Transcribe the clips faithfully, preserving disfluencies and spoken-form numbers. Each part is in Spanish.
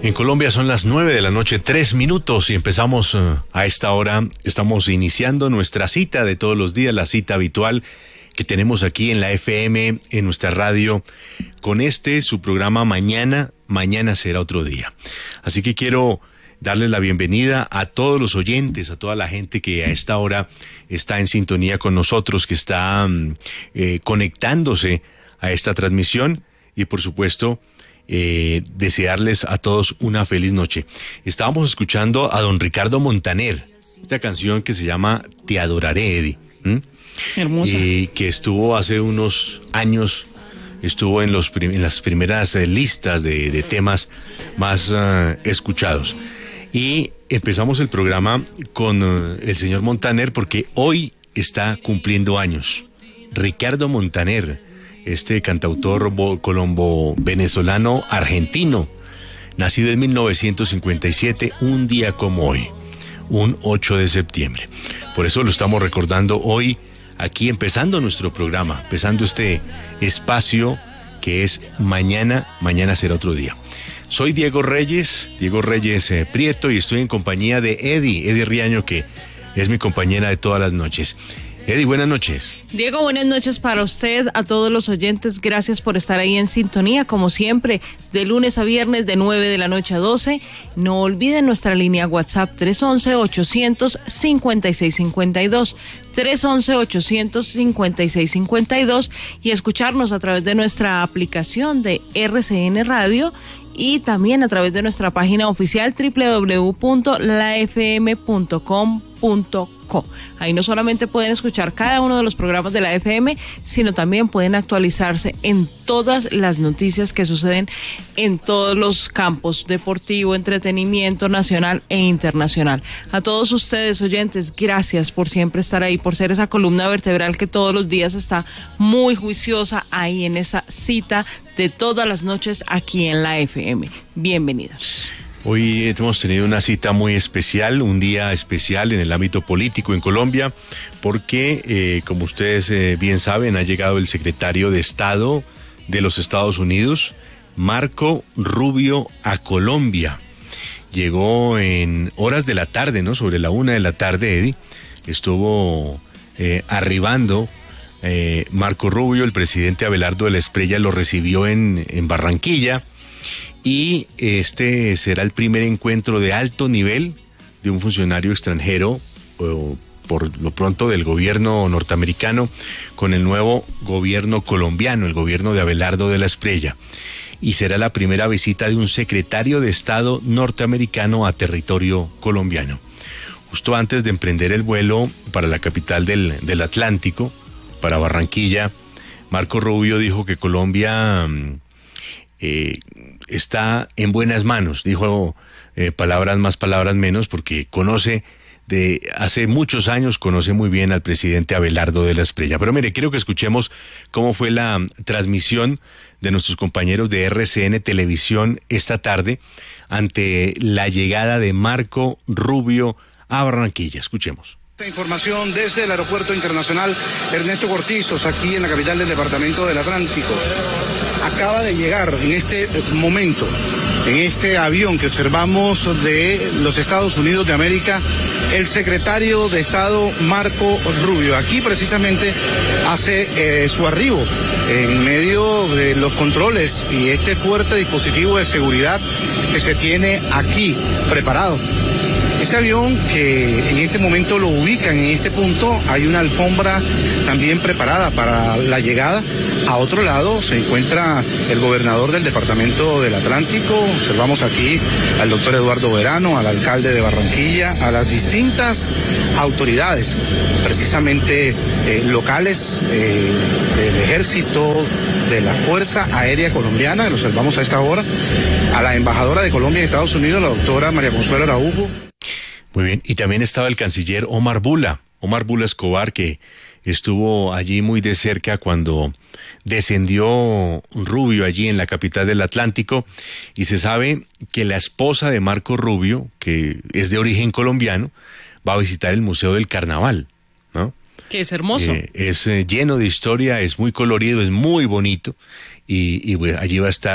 En Colombia son las nueve de la noche, tres minutos, y empezamos uh, a esta hora. Estamos iniciando nuestra cita de todos los días, la cita habitual que tenemos aquí en la F M, en nuestra radio, con este, su programa Mañana, Mañana será otro día. Así que quiero darles la bienvenida a todos los oyentes, a toda la gente que a esta hora está en sintonía con nosotros, que está eh, conectándose a esta transmisión, y por supuesto, Eh, desearles a todos una feliz noche. Estábamos escuchando a don Ricardo Montaner, esta canción que se llama Te adoraré, Eddie. ¿Mm? Hermosa. Y que estuvo hace unos años, estuvo en, los prim- en las primeras eh, listas de, de temas más uh, escuchados. Y empezamos el programa con uh, el señor Montaner porque hoy está cumpliendo años. Ricardo Montaner, este cantautor colombo-venezolano argentino, nacido en mil novecientos cincuenta y siete, un día como hoy, un ocho de septiembre. Por eso lo estamos recordando hoy, aquí empezando nuestro programa, empezando este espacio que es Mañana, Mañana será otro día. Soy Diego Reyes, Diego Reyes eh, Prieto, y estoy en compañía de Eddie, Eddie Riaño, que es mi compañera de todas las noches. Eddie, buenas noches. Diego, buenas noches para usted, a todos los oyentes. Gracias por estar ahí en sintonía, como siempre, de lunes a viernes, de nueve de la noche a doce. No olviden nuestra línea WhatsApp tres once, ochocientos cincuenta y seis cincuenta y dos, tres once, ochocientos cincuenta y seis cincuenta y dos, y escucharnos a través de nuestra aplicación de R C N Radio y también a través de nuestra página oficial doble u doble u doble u punto la f m punto com punto co. Ahí no solamente pueden escuchar cada uno de los programas de la F M, sino también pueden actualizarse en todas las noticias que suceden en todos los campos: deportivo, entretenimiento nacional e internacional. A todos ustedes, oyentes, gracias por siempre estar ahí, por ser esa columna vertebral que todos los días está muy juiciosa ahí en esa cita de todas las noches aquí en la F M. Bienvenidos. Hoy hemos tenido una cita muy especial, un día especial en el ámbito político en Colombia, porque, eh, como ustedes eh, bien saben, ha llegado el secretario de Estado de los Estados Unidos, Marco Rubio, a Colombia. Llegó en horas de la tarde, ¿no? Sobre la una de la tarde, Eddie. Estuvo eh, arribando eh, Marco Rubio, el presidente Abelardo de la Espriella lo recibió en, en Barranquilla. Y este será el primer encuentro de alto nivel de un funcionario extranjero, o por lo pronto del gobierno norteamericano, con el nuevo gobierno colombiano, el gobierno de Abelardo de la Espriella. Y será la primera visita de un secretario de Estado norteamericano a territorio colombiano. Justo antes de emprender el vuelo para la capital del, del Atlántico, para Barranquilla, Marco Rubio dijo que Colombia eh, está en buenas manos, dijo eh, palabras más, palabras menos, porque conoce de hace muchos años, conoce muy bien al presidente Abelardo de la Espriella. Pero mire, quiero que escuchemos cómo fue la transmisión de nuestros compañeros de R C N Televisión esta tarde ante la llegada de Marco Rubio a Barranquilla. Escuchemos. Esta información desde el Aeropuerto Internacional Ernesto Cortizos, aquí en la capital del Departamento del Atlántico. Acaba de llegar en este momento, en este avión que observamos de los Estados Unidos de América, el secretario de Estado Marco Rubio. Aquí precisamente hace eh, su arribo en medio de los controles y este fuerte dispositivo de seguridad que se tiene aquí preparado. Ese avión que en este momento lo ubican en este punto, hay una alfombra también preparada para la llegada. A otro lado se encuentra el gobernador del Departamento del Atlántico. Observamos aquí al doctor Eduardo Verano, al alcalde de Barranquilla, a las distintas autoridades, precisamente eh, locales, eh, del Ejército, de la Fuerza Aérea Colombiana, lo observamos a esta hora, a la embajadora de Colombia en Estados Unidos, la doctora María Consuelo Araujo. Muy bien, y también estaba el canciller Omar Bula, Omar Bula Escobar, que estuvo allí muy de cerca cuando descendió Rubio allí en la capital del Atlántico, y se sabe que la esposa de Marco Rubio, que es de origen colombiano, va a visitar el Museo del Carnaval, ¿no? Que es hermoso. Eh, es eh, lleno de historia, es muy colorido, es muy bonito, y, y bueno, allí va a estar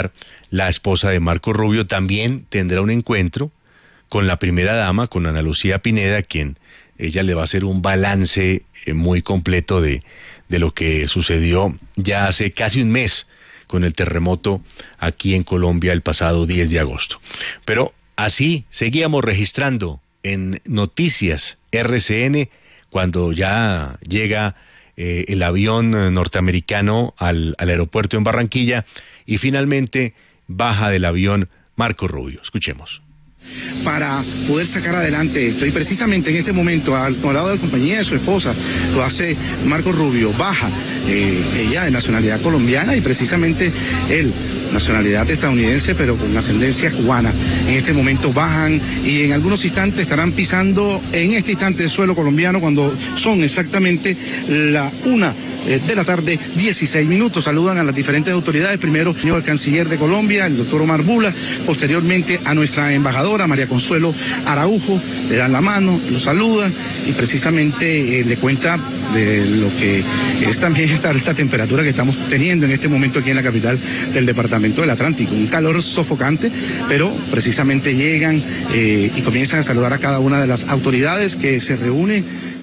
la esposa de Marco Rubio, también tendrá un encuentro con la primera dama, con Ana Lucía Pineda, quien ella le va a hacer un balance eh, muy completo de, de lo que sucedió ya hace casi un mes con el terremoto aquí en Colombia el pasado diez de agosto. Pero así seguíamos registrando en Noticias R C N cuando ya llega eh, el avión norteamericano al, al aeropuerto en Barranquilla y finalmente baja del avión Marco Rubio. Escuchemos. Para poder sacar adelante esto, y precisamente en este momento al, al lado de la compañía de su esposa lo hace Marco Rubio, baja eh, ella de nacionalidad colombiana y precisamente él nacionalidad estadounidense pero con ascendencia cubana. En este momento bajan y en algunos instantes estarán pisando en este instante el suelo colombiano cuando son exactamente la una de la tarde, dieciséis minutos. Saludan a las diferentes autoridades, primero el señor canciller de Colombia, el doctor Omar Bula, posteriormente a nuestra embajadora María Consuelo Araujo, le dan la mano, lo saludan y precisamente eh, le cuenta de lo que es también esta alta temperatura que estamos teniendo en este momento aquí en la capital del departamento del Atlántico, un calor sofocante, pero precisamente llegan eh, y comienzan a saludar a cada una de las autoridades que se reúnen.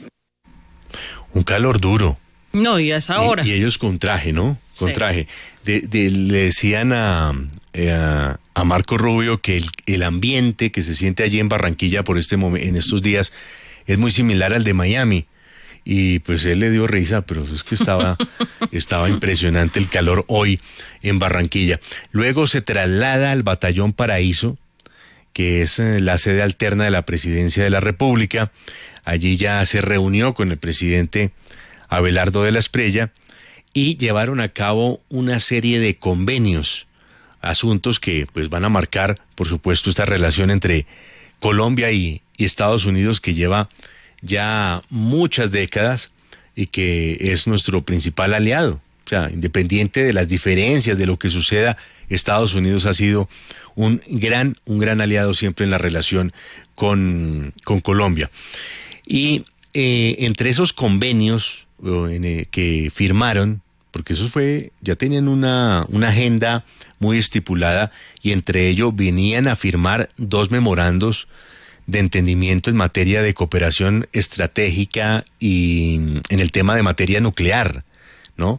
Un calor duro. No, y a esa hora. Y, y ellos con traje, ¿no? Con sí. traje. De, de, le decían a, a, a Marco Rubio que el, el ambiente que se siente allí en Barranquilla por este momento, en estos días, es muy similar al de Miami. Y pues él le dio risa, pero es que estaba, estaba impresionante el calor hoy en Barranquilla. Luego se traslada al Batallón Paraíso, que es la sede alterna de la Presidencia de la República. Allí ya se reunió con el presidente Abelardo de la Espriella y llevaron a cabo una serie de convenios, asuntos que pues van a marcar, por supuesto, esta relación entre Colombia y, y Estados Unidos que lleva ya muchas décadas y que es nuestro principal aliado. O sea, independiente de las diferencias, de lo que suceda, Estados Unidos ha sido un gran, un gran aliado siempre en la relación con, con Colombia. Y eh, entre esos convenios que firmaron, porque eso fue, ya tenían una, una agenda muy estipulada y entre ellos venían a firmar dos memorandos de entendimiento en materia de cooperación estratégica y en el tema de materia nuclear, ¿no?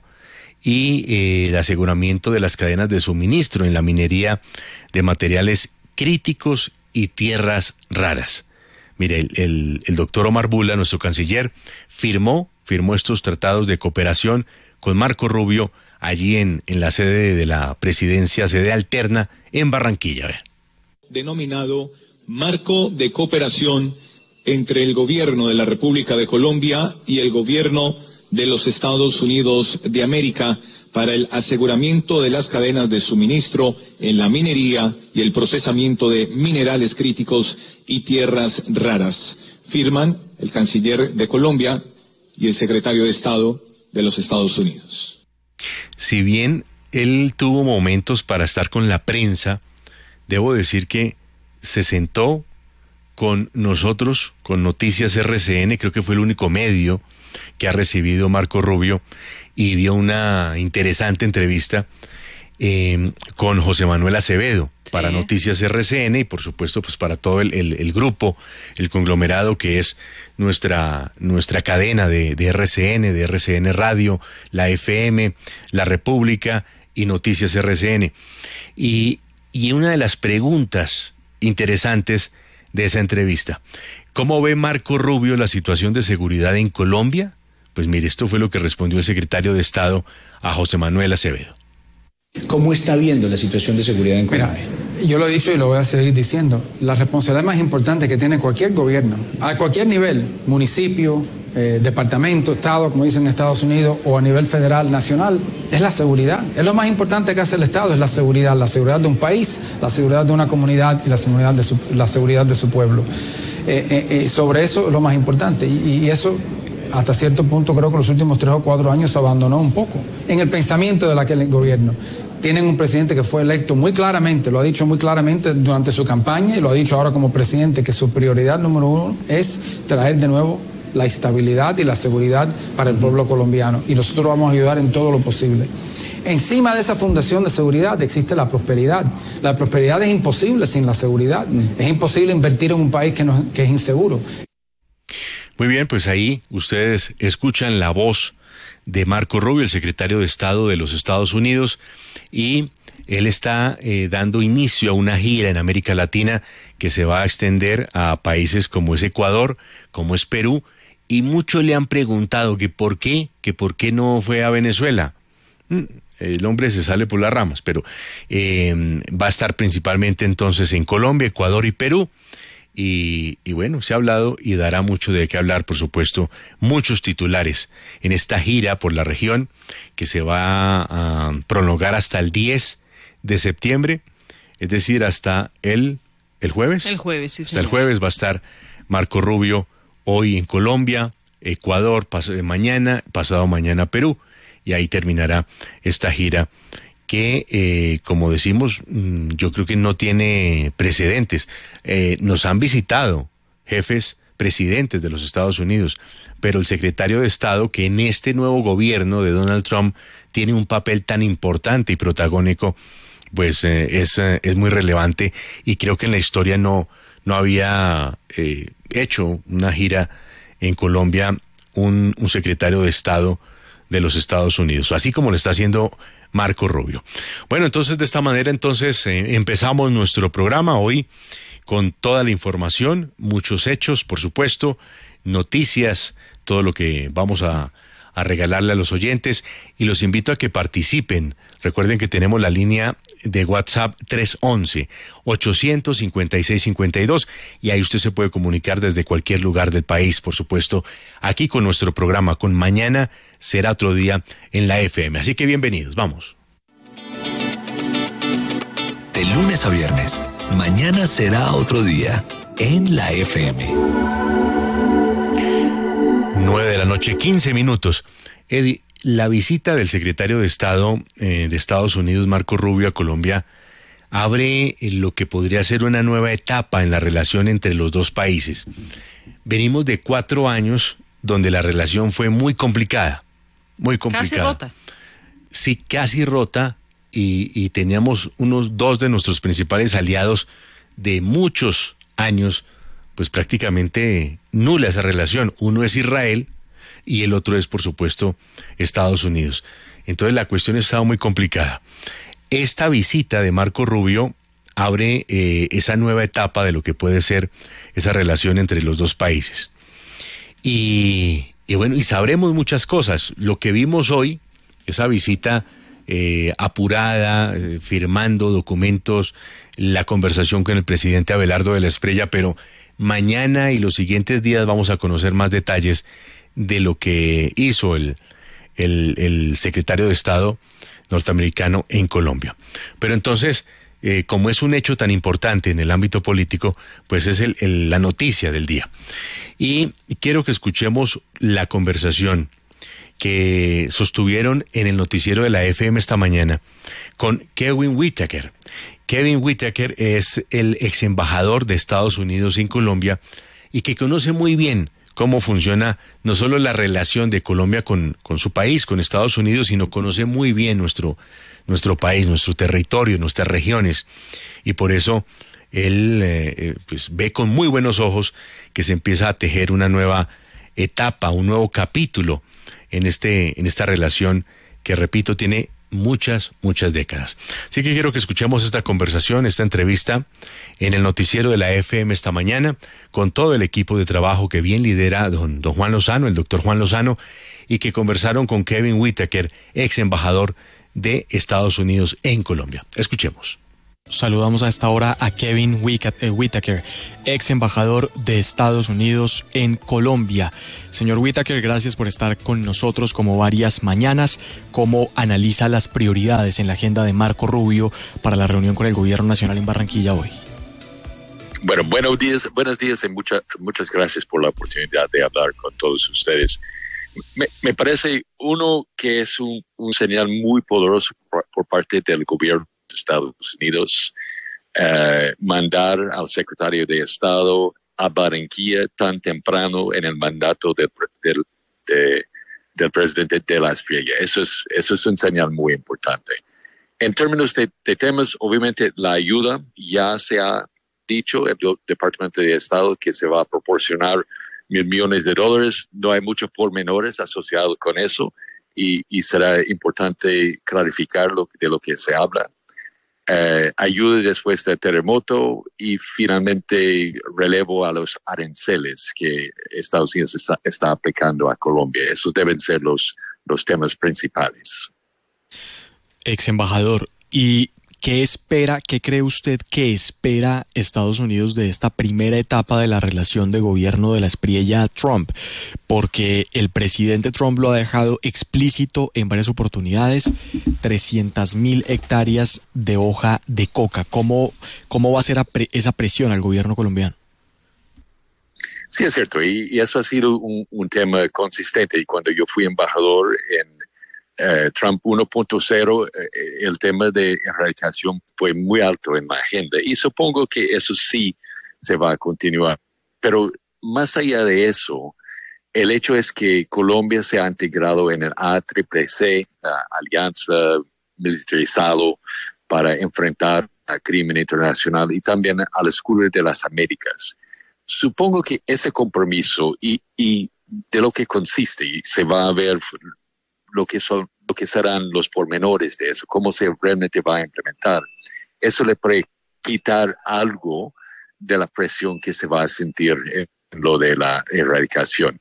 Y eh, el aseguramiento de las cadenas de suministro en la minería de materiales críticos y tierras raras. Mire, el, el, el doctor Omar Bula, nuestro canciller, firmó firmó estos tratados de cooperación con Marco Rubio allí en, en la sede de la presidencia, sede alterna en Barranquilla. ¿Ve? Denominado Marco de Cooperación entre el Gobierno de la República de Colombia y el Gobierno de los Estados Unidos de América para el aseguramiento de las cadenas de suministro en la minería y el procesamiento de minerales críticos y tierras raras. Firman el canciller de Colombia y el secretario de Estado de los Estados Unidos. Si bien él tuvo momentos para estar con la prensa, debo decir que se sentó con nosotros, con Noticias R C N, creo que fue el único medio que ha recibido Marco Rubio, y dio una interesante entrevista eh, con José Manuel Acevedo, sí, para Noticias R C N y por supuesto pues para todo el, el, el grupo, el conglomerado que es nuestra, nuestra cadena de, de R C N, de R C N Radio, la F M, La República y Noticias R C N. Y, y una de las preguntas interesantes de esa entrevista: ¿cómo ve Marco Rubio la situación de seguridad en Colombia? Pues mire, esto fue lo que respondió el secretario de Estado a José Manuel Acevedo. ¿Cómo está viendo la situación de seguridad en Colombia? Mira, yo lo he dicho y lo voy a seguir diciendo. La responsabilidad más importante que tiene cualquier gobierno, a cualquier nivel, municipio, eh, departamento, estado, como dicen en Estados Unidos, o a nivel federal, nacional, es la seguridad. Es lo más importante que hace el Estado, es la seguridad. La seguridad de un país, la seguridad de una comunidad y la seguridad de su, la seguridad de su pueblo. Eh, eh, eh, sobre eso es lo más importante. Y, y eso, hasta cierto punto, creo que los últimos tres o cuatro años se abandonó un poco en el pensamiento de aquel gobierno. Tienen un presidente que fue electo muy claramente, lo ha dicho muy claramente durante su campaña y lo ha dicho ahora como presidente, que su prioridad número uno es traer de nuevo la estabilidad y la seguridad para el pueblo colombiano. Y nosotros vamos a ayudar en todo lo posible. Encima de esa fundación de seguridad existe la prosperidad. La prosperidad es imposible sin la seguridad. Es imposible invertir en un país que, no, que es inseguro. Muy bien, pues ahí ustedes escuchan la voz de Marco Rubio, el secretario de Estado de los Estados Unidos, y él está eh, dando inicio a una gira en América Latina que se va a extender a países como es Ecuador, como es Perú, y muchos le han preguntado que por qué, que por qué no fue a Venezuela. El hombre se sale por las ramas, pero eh, va a estar principalmente entonces en Colombia, Ecuador y Perú. Y, y bueno, se ha hablado y dará mucho de qué hablar, por supuesto, muchos titulares en esta gira por la región que se va a prolongar hasta el diez de septiembre, es decir, hasta el, el jueves. El jueves, sí, Hasta señor. el jueves va a estar Marco Rubio hoy en Colombia, Ecuador, pas- mañana, pasado mañana Perú, y ahí terminará esta gira que, eh, como decimos, yo creo que no tiene precedentes. Eh, nos han visitado jefes presidentes de los Estados Unidos, pero el secretario de Estado, que en este nuevo gobierno de Donald Trump tiene un papel tan importante y protagónico, pues eh, es, eh, es muy relevante, y creo que en la historia no, no había eh, hecho una gira en Colombia un, un secretario de Estado de los Estados Unidos, así como lo está haciendo Marco Rubio. Bueno, entonces de esta manera entonces eh, empezamos nuestro programa hoy con toda la información, muchos hechos, por supuesto, noticias, todo lo que vamos a, a regalarle a los oyentes, y los invito a que participen. Recuerden que tenemos la línea de WhatsApp tres once, ochocientos cincuenta y seis cincuenta y dos, y ahí usted se puede comunicar desde cualquier lugar del país, por supuesto, aquí con nuestro programa, con Mañana Será Otro Día en la F M. Así que bienvenidos, vamos. De lunes a viernes, Mañana Será Otro Día en la F M. Nueve de la noche, quince minutos. Eddie, la visita del secretario de Estado eh, de Estados Unidos, Marco Rubio, a Colombia, abre eh, lo que podría ser una nueva etapa en la relación entre los dos países. Venimos de cuatro años donde la relación fue muy complicada, muy complicada. Casi rota. Sí, casi rota, y, y teníamos unos dos de nuestros principales aliados de muchos años, pues prácticamente nula esa relación. Uno es Israel y el otro es, por supuesto, Estados Unidos. Entonces la cuestión estaba muy complicada. Esta visita de Marco Rubio abre eh, esa nueva etapa de lo que puede ser esa relación entre los dos países. Y, y bueno, y sabremos muchas cosas. Lo que vimos hoy, esa visita eh, apurada, eh, firmando documentos, la conversación con el presidente Abelardo de la Espriella, pero mañana y los siguientes días vamos a conocer más detalles de lo que hizo el, el, el secretario de Estado norteamericano en Colombia. Pero entonces, eh, como es un hecho tan importante en el ámbito político, pues es el, el, la noticia del día. Y quiero que escuchemos la conversación que sostuvieron en el noticiero de la F M esta mañana con Kevin Whitaker. Kevin Whitaker es el ex embajador de Estados Unidos en Colombia y que conoce muy bien cómo funciona no solo la relación de Colombia con, con su país, con Estados Unidos, sino conoce muy bien nuestro, nuestro país, nuestro territorio, nuestras regiones. Y por eso él eh, pues ve con muy buenos ojos que se empieza a tejer una nueva etapa, un nuevo capítulo en, este, en esta relación que, repito, tiene muchas, muchas décadas. Así que quiero que escuchemos esta conversación, esta entrevista en el noticiero de la F M esta mañana con todo el equipo de trabajo que bien lidera don, don Juan Lozano, el doctor Juan Lozano, y que conversaron con Kevin Whitaker, ex embajador de Estados Unidos en Colombia. Escuchemos. Saludamos a esta hora a Kevin Whitaker, ex embajador de Estados Unidos en Colombia. Señor Whitaker, gracias por estar con nosotros como varias mañanas. ¿Cómo analiza las prioridades en la agenda de Marco Rubio para la reunión con el gobierno nacional en Barranquilla hoy? Bueno, buenos días, buenos días y muchas muchas gracias por la oportunidad de hablar con todos ustedes. Me, me parece, uno, que es un, un señal muy poderoso por, por parte del gobierno de Estados Unidos, uh, mandar al secretario de Estado a Barranquilla tan temprano en el mandato de, de, de, del presidente de la Espriella. Eso es, eso es un señal muy importante. En términos de, de temas, obviamente la ayuda ya se ha dicho, el Departamento de Estado, que se va a proporcionar mil millones de dólares. No hay muchos pormenores asociados con eso y, y será importante clarificar lo, de lo que se habla. Eh, ayuda después del terremoto y finalmente relevo a los aranceles que Estados Unidos está, está aplicando a Colombia. Esos deben ser los, los temas principales. Ex embajador, ¿y qué espera, qué cree usted que espera Estados Unidos de esta primera etapa de la relación de gobierno de la Espriella-Trump? Porque el presidente Trump lo ha dejado explícito en varias oportunidades, trescientas mil hectáreas de hoja de coca. ¿Cómo, cómo va a ser esa presión al gobierno colombiano? Sí, es cierto, y, y eso ha sido un, un tema consistente. Y cuando yo fui embajador en Uh, Trump uno punto cero, uh, el tema de erradicación fue muy alto en la agenda y supongo que eso sí se va a continuar. Pero más allá de eso, el hecho es que Colombia se ha integrado en el A C C C, la alianza militarizado para enfrentar al crimen internacional y también al escudo de las Américas. Supongo que ese compromiso y, y de lo que consiste, y se va a ver lo que son, lo que serán los pormenores de eso, cómo se realmente va a implementar. Eso le puede quitar algo de la presión que se va a sentir en lo de la erradicación.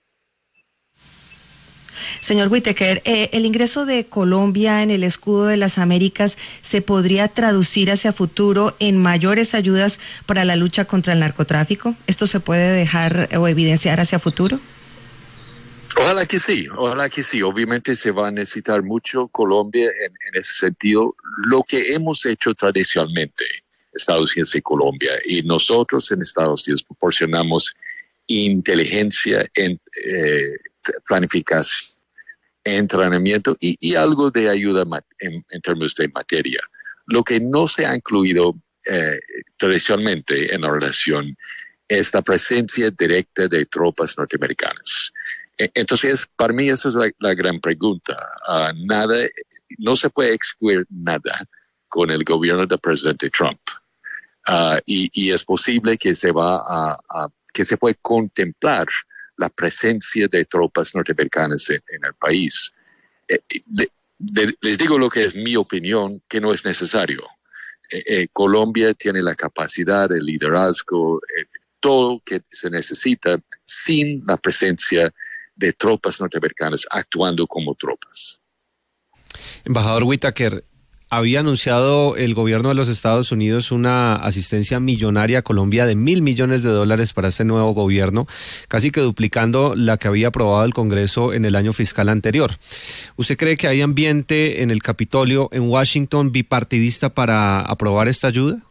Señor Whitaker, eh, el ingreso de Colombia en el escudo de las Américas se podría traducir hacia futuro en mayores ayudas para la lucha contra el narcotráfico. ¿Esto se puede dejar o evidenciar hacia futuro? Ojalá que sí, ojalá que sí. Obviamente se va a necesitar mucho Colombia en, en ese sentido. Lo que hemos hecho tradicionalmente, Estados Unidos y Colombia, y nosotros en Estados Unidos proporcionamos inteligencia, en, eh, planificación, entrenamiento y, y algo de ayuda en, en términos de materia. Lo que no se ha incluido eh, tradicionalmente en la relación es la presencia directa de tropas norteamericanas. Entonces, para mí esa es la, la gran pregunta. Uh, nada, no se puede excluir nada con el gobierno del presidente Trump. Uh, y, y es posible que se va a, a que se puede contemplar la presencia de tropas norteamericanas en, en el país. Eh, de, de, les digo lo que es mi opinión, que no es necesario. Eh, eh, Colombia tiene la capacidad, el liderazgo, eh, todo que se necesita sin la presencia de tropas norteamericanas actuando como tropas. Embajador Whitaker, había anunciado el gobierno de los Estados Unidos una asistencia millonaria a Colombia de mil millones de dólares para este nuevo gobierno, casi que duplicando la que había aprobado el Congreso en el año fiscal anterior. ¿Usted cree que hay ambiente en el Capitolio en Washington bipartidista para aprobar esta ayuda?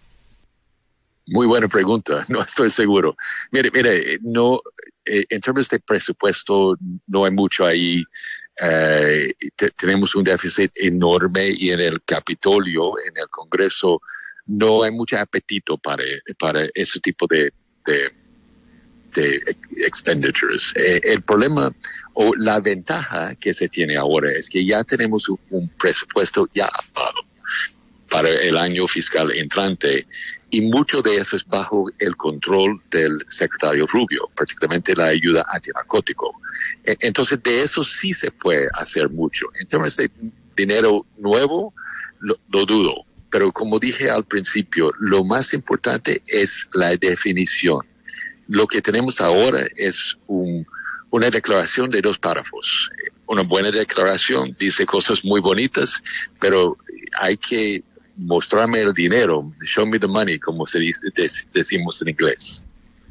Muy buena pregunta, no estoy seguro. Mire, mire, no, eh, en términos de presupuesto no hay mucho ahí. Eh, te, tenemos un déficit enorme y en el Capitolio, en el Congreso, no hay mucho apetito para, para ese tipo de, de, de expenditures. Eh, el problema o la ventaja que se tiene ahora es que ya tenemos un, un presupuesto ya para el año fiscal entrante. Y mucho de eso es bajo el control del secretario Rubio, particularmente la ayuda antinarcótico. Entonces, de eso sí se puede hacer mucho. En términos de dinero nuevo, lo, lo dudo. Pero como dije al principio, lo más importante es la definición. Lo que tenemos ahora es un, una declaración de dos párrafos. Una buena declaración dice cosas muy bonitas, pero hay que mostrarme el dinero, show me the money, como se dice, decimos en inglés.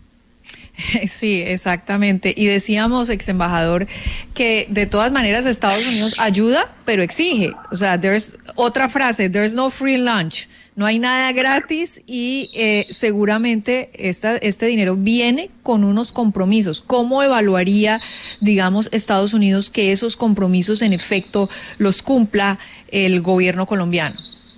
Sí, exactamente. Y decíamos, ex embajador, que de todas maneras Estados Unidos ayuda, pero exige. O sea, there's otra frase, there's no free lunch. No hay nada gratis y eh, seguramente esta, este dinero viene con unos compromisos. ¿Cómo evaluaría, digamos, Estados Unidos que esos compromisos en efecto los cumpla el gobierno colombiano?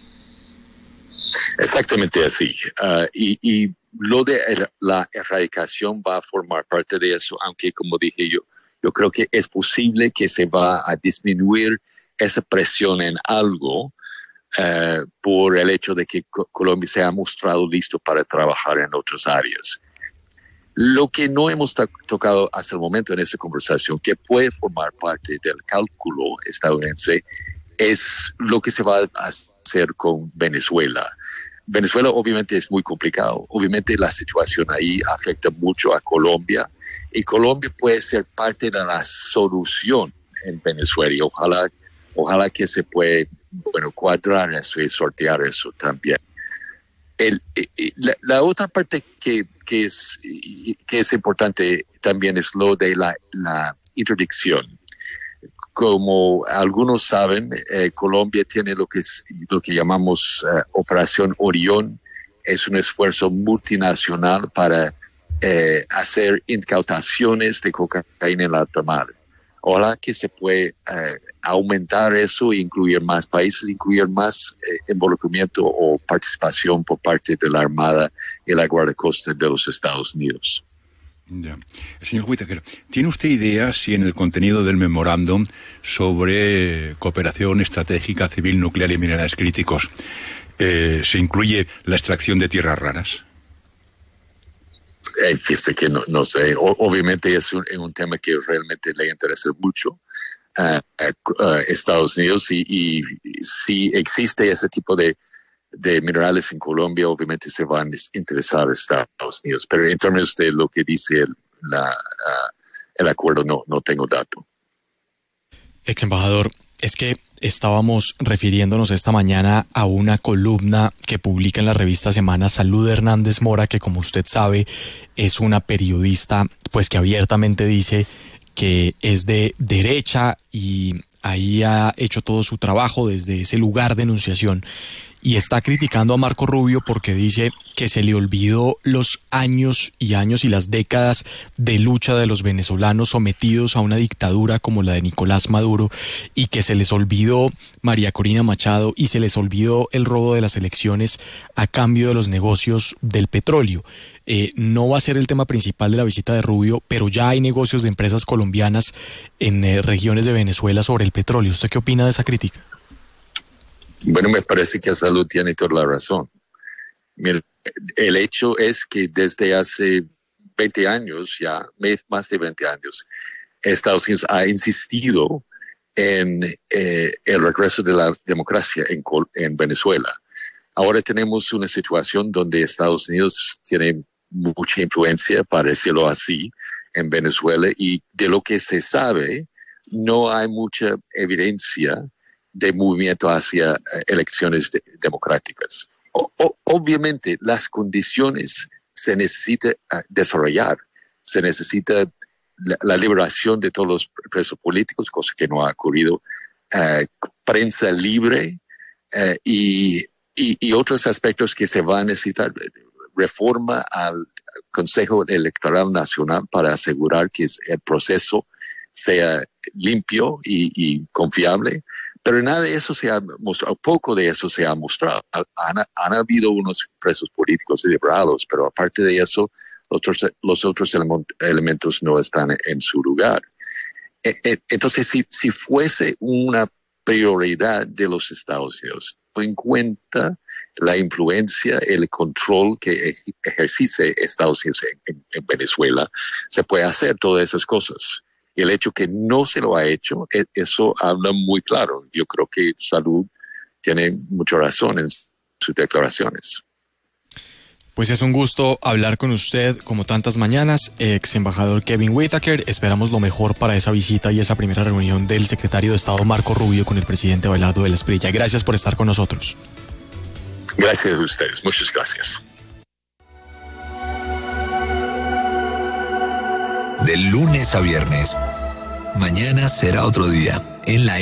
Exactamente así. Uh, y, y lo de la erradicación va a formar parte de eso, aunque como dije yo, yo creo que es posible que se va a disminuir esa presión en algo uh, por el hecho de que Co- Colombia se ha mostrado listo para trabajar en otras áreas. Lo que no hemos to- tocado hasta el momento en esta conversación, que puede formar parte del cálculo estadounidense, es lo que se va a hacer con Venezuela. Venezuela obviamente es muy complicado. Obviamente la situación ahí afecta mucho a Colombia y Colombia puede ser parte de la solución en Venezuela y ojalá, ojalá que se pueda, bueno, cuadrar eso y sortear eso también. El, la, la otra parte que, que, es, que es importante también es lo de la, la interdicción. Como algunos saben, eh, Colombia tiene lo que, es, lo que llamamos uh, Operación Orión. Es un esfuerzo multinacional para eh, hacer incautaciones de cocaína en la alta mar. Ojalá que se puede eh, aumentar eso e incluir más países, incluir más eh, involucramiento o participación por parte de la Armada y la Guardia Costera de los Estados Unidos. Ya. Señor Whitaker, ¿tiene usted idea si en el contenido del memorándum sobre cooperación estratégica civil, nuclear y minerales críticos eh, se incluye la extracción de tierras raras? Eh, fíjese que no, no sé, o, obviamente es un, un tema que realmente le interesa mucho a uh, uh, uh, Estados Unidos y, y, y si existe ese tipo de, de minerales en Colombia, obviamente se van a interesar a Estados Unidos, pero en términos de lo que dice el, la, uh, el acuerdo, no, no tengo dato. Ex embajador, es que estábamos refiriéndonos esta mañana a una columna que publica en la revista Semana Salud Hernández Mora, que como usted sabe es una periodista pues que abiertamente dice que es de derecha y ahí ha hecho todo su trabajo desde ese lugar de enunciación. Y está criticando a Marco Rubio porque dice que se le olvidó los años y años y las décadas de lucha de los venezolanos sometidos a una dictadura como la de Nicolás Maduro y que se les olvidó María Corina Machado y se les olvidó el robo de las elecciones a cambio de los negocios del petróleo. Eh, no va a ser el tema principal de la visita de Rubio, pero ya hay negocios de empresas colombianas en eh, regiones de Venezuela sobre el petróleo. ¿Usted qué opina de esa crítica? Bueno, me parece que Salud tiene toda la razón. Mira, el hecho es que desde hace veinte años, ya más de veinte años, Estados Unidos ha insistido en eh, el regreso de la democracia en, en Venezuela. Ahora tenemos una situación donde Estados Unidos tiene mucha influencia, para decirlo así, en Venezuela y de lo que se sabe, no hay mucha evidencia de movimiento hacia uh, elecciones de, democráticas. O, o, obviamente, las condiciones se necesita uh, desarrollar. Se necesita la, la liberación de todos los presos políticos, cosa que no ha ocurrido, uh, prensa libre uh, y, y, y otros aspectos que se van a necesitar. Reforma al Consejo Electoral Nacional para asegurar que el proceso sea limpio y, y confiable. Pero nada de eso se ha mostrado, poco de eso se ha mostrado. Han, han habido unos presos políticos liberados, pero aparte de eso, los otros, los otros elementos no están en su lugar. Entonces, si, si fuese una prioridad de los Estados Unidos, en cuenta la influencia, el control que ejerce Estados Unidos en, en, en Venezuela, se puede hacer todas esas cosas. Y el hecho que no se lo ha hecho, eso habla muy claro. Yo creo que Salud tiene mucha razón en sus declaraciones. Pues es un gusto hablar con usted como tantas mañanas, ex embajador Kevin Whitaker. Esperamos lo mejor para esa visita y esa primera reunión del secretario de Estado Marco Rubio con el presidente Abelardo de la Espriella. Gracias por estar con nosotros. Gracias a ustedes, muchas gracias. De lunes a viernes, mañana será otro día en la